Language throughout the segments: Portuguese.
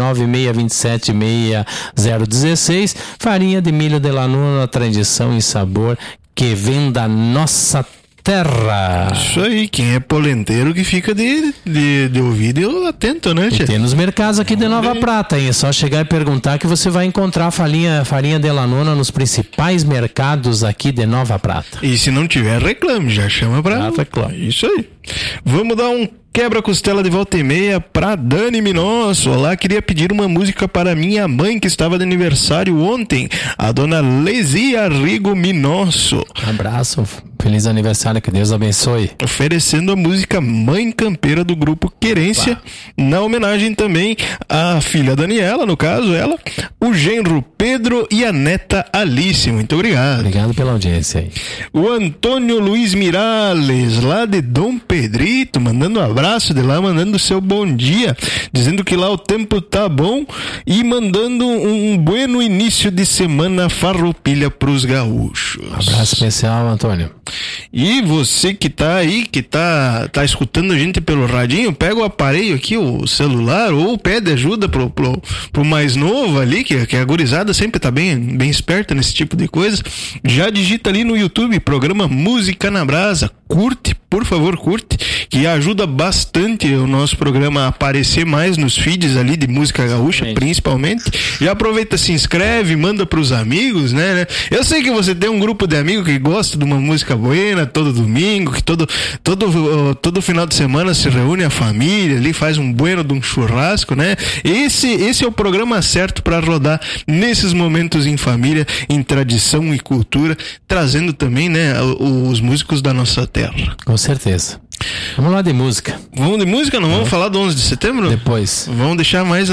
996276016. Farinha de milho Delanona, tradição e sabor que vem da nossa terra. Isso aí, quem é polenteiro que fica de ouvido atento, né, tia? E tem nos mercados aqui de Nova Prata, hein? É só chegar e perguntar que você vai encontrar farinha Delanona nos principais mercados aqui de Nova Prata. E se não tiver, reclame, já chama pra... reclame. Isso aí. Vamos dar um quebra-costela de volta e meia pra Dani Minosso. Olá, queria pedir uma música para minha mãe que estava de aniversário ontem, a dona Lesia Rigo Minosso. Abraço, feliz aniversário, que Deus abençoe. Oferecendo a música Mãe Campeira do grupo Querência, na homenagem também à filha Daniela, no caso ela, o genro Pedro e a neta Alice. Muito obrigado. Obrigado pela audiência aí. O Antônio Luiz Mirales, lá de Dom Pedrito, mandando um abraço de lá, mandando o seu bom dia, dizendo que lá o tempo tá bom e mandando um bueno início de semana farroupilha pros gaúchos. Abraço especial, Antônio. E você que tá aí, que tá escutando a gente pelo radinho, pega o aparelho aqui, o celular, ou pede ajuda pro mais novo ali, que a gurizada sempre tá bem esperta nesse tipo de coisa. Já digita ali no YouTube, programa Música na Brasa, curte, por favor, curte, que ajuda bastante o nosso programa a aparecer mais nos feeds ali de música gaúcha, principalmente. Já aproveita, se inscreve, manda pros amigos, né? Eu sei que você tem um grupo de amigos que gosta de uma música buena todo domingo, que todo final de semana se reúne a família ali, faz um bueno de um churrasco, né? Esse é o programa certo para rodar nesses momentos em família, em tradição e cultura, trazendo também, né, os músicos da nossa terra. Com certeza. Vamos lá de música. Vamos de música? Não vamos falar do 11 de setembro? Depois. Vamos deixar mais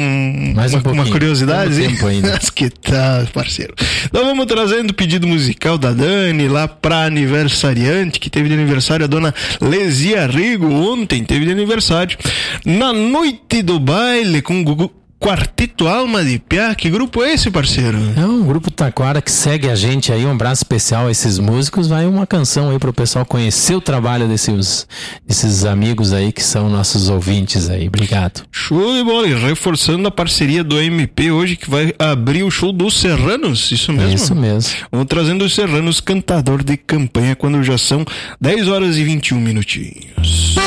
uma curiosidade? Tempo ainda. Que tal, parceiro? Então vamos trazendo o pedido musical da Dani lá pra aniversariante, que teve de aniversário a dona Lesia Rigo, ontem teve de aniversário. Na noite do baile com o Gugu Quarteto Alma de Piá. Que grupo é esse, parceiro? É um grupo Taquara que segue a gente aí, um abraço especial a esses músicos. Vai uma canção aí pro pessoal conhecer o trabalho desses amigos aí que são nossos ouvintes aí. Obrigado. Show de bola, e reforçando a parceria do MP hoje, que vai abrir o show dos Serranos, isso mesmo? Isso mesmo. Vamos trazendo os Serranos, cantador de campanha, quando já são 10 horas e 21 minutinhos.